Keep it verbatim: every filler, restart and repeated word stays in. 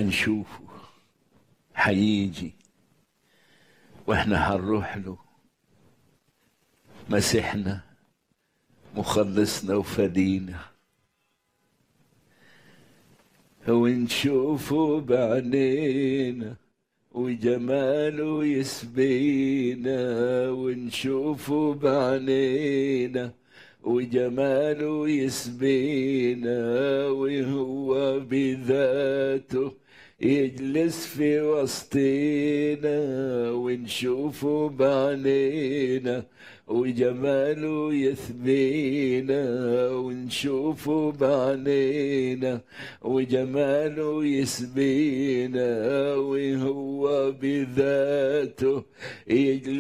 حنشوفه، حيجي واحنا حنروح له، مسيحنا مخلصنا وفدينا، ونشوفه بعينينا وجماله يسبينا، ونشوفه بعينينا وجماله يسبينا، وهو بذاته يجلس في وسطينا، ونشوفه بعينينا وجماله يثبينا، ونشوفه بعينينا وجماله يسبينا، وهو بذاته يجلس